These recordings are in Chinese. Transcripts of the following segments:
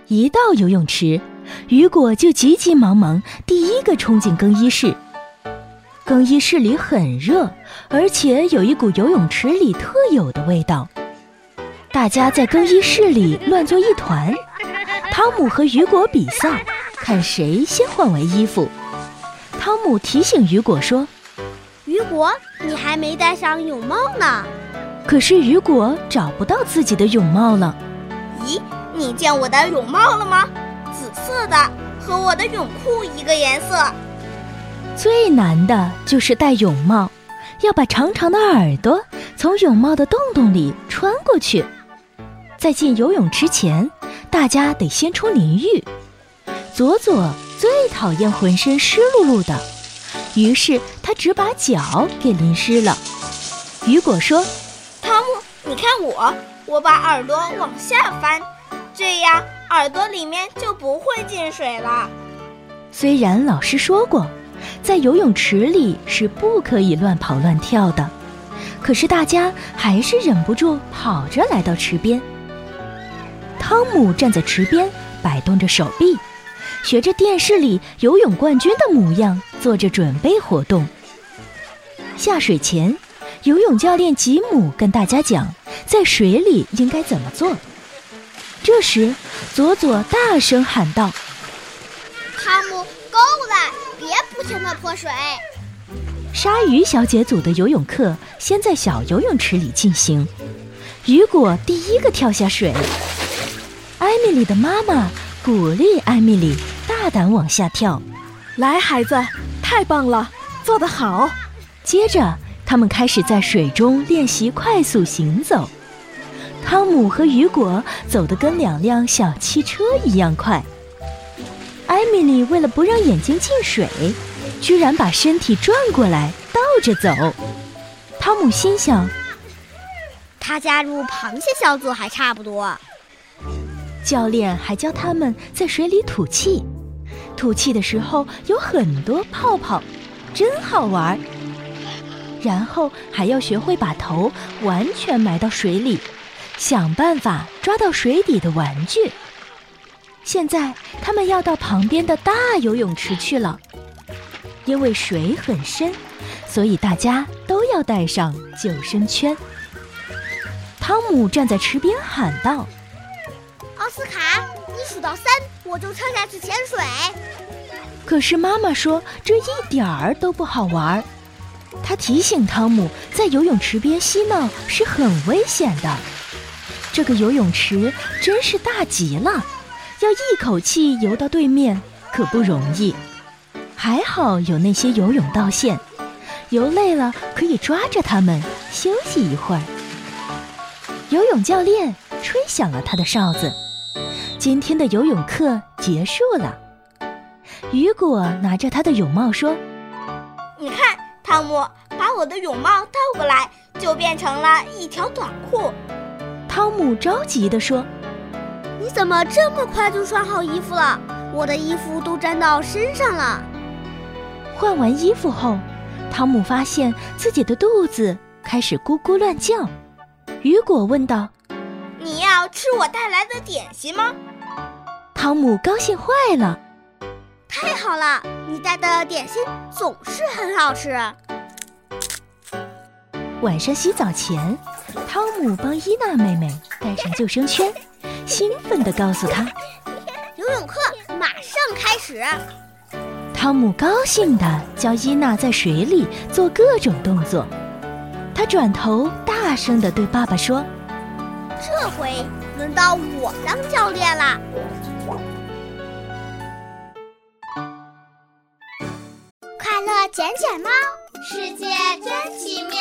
一到游泳池，雨果就急急忙忙第一个冲进更衣室。更衣室里很热，而且有一股游泳池里特有的味道。大家在更衣室里乱作一团，汤姆和雨果比赛，看谁先换完衣服。汤姆提醒雨果说： 雨果，你还没戴上泳帽呢。 可是雨果找不到自己的泳帽了。 咦，你见我的泳帽了吗？紫色的，和我的泳裤一个颜色。 最难的就是戴泳帽，要把长长的耳朵从泳帽的洞洞里穿过去。在进游泳池前，大家得先冲淋浴。佐佐最讨厌浑身湿漉漉的，于是他只把脚给淋湿了。雨果说： 汤姆，你看我把耳朵往下翻，这样耳朵里面就不会进水了。 虽然老师说过在游泳池里是不可以乱跑乱跳的，可是大家还是忍不住跑着来到池边。汤姆站在池边摆动着手臂，学着电视里游泳冠军的模样做着准备活动。下水前，游泳教练吉姆跟大家讲在水里应该怎么做。这时佐佐大声喊道： 汤姆，够了，别不停地泼水。 鲨鱼小姐组的游泳课先在小游泳池里进行，雨果第一个跳下水。艾米丽的妈妈鼓励艾米丽大胆往下跳。 来，孩子，太棒了，做得好。 接着他们开始在水中练习快速行走。汤姆和雨果走得跟两辆小汽车一样快。艾米丽为了不让眼睛进水，居然把身体转过来倒着走。汤姆心想， 他加入螃蟹小组还差不多。 教练还教他们在水里吐气，吐气的时候有很多泡泡，真好玩。然后还要学会把头完全埋到水里，想办法抓到水底的玩具。现在他们要到旁边的大游泳池去了，因为水很深，所以大家都要带上救生圈。汤姆站在池边喊道： 奥斯卡，你数到3，我就跳下去潜水。 可是妈妈说这一点儿都不好玩。她提醒汤姆，在游泳池边嬉闹是很危险的。这个游泳池真是大极了，要一口气游到对面可不容易。还好有那些游泳道线，游累了可以抓着它们休息一会儿。游泳教练吹响了他的哨子，今天的游泳课结束了。雨果拿着他的泳帽说： 你看，汤姆，把我的泳帽倒过来，就变成了一条短裤。 汤姆着急地说： 你怎么这么快就穿好衣服了？我的衣服都沾到身上了。 换完衣服后，汤姆发现自己的肚子开始咕咕乱叫。雨果问道： 你要吃我带来的点心吗？ 汤姆高兴坏了。 太好了，你带的点心总是很好吃。 晚上洗澡前，汤姆帮伊娜妹妹带上救生圈，兴奋地告诉她： 游泳课马上开始。 汤姆高兴地教伊娜在水里做各种动作。他转头大声地对爸爸说： 这回轮到我当教练啦。快乐捡捡猫，世界真奇妙。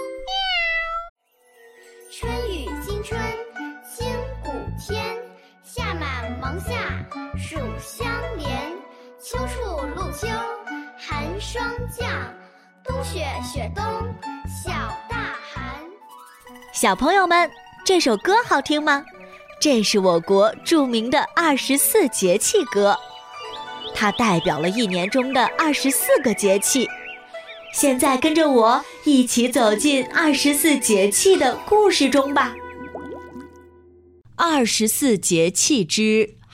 春雨惊春清谷天，夏满芒夏暑相连，秋处露秋寒霜降，冬雪雪冬小大寒。 小朋友们，这首歌好听吗？这是我国著名的24节气歌，它代表了一年中的24个节气。现在跟着我一起走进24节气的故事中吧。24节气之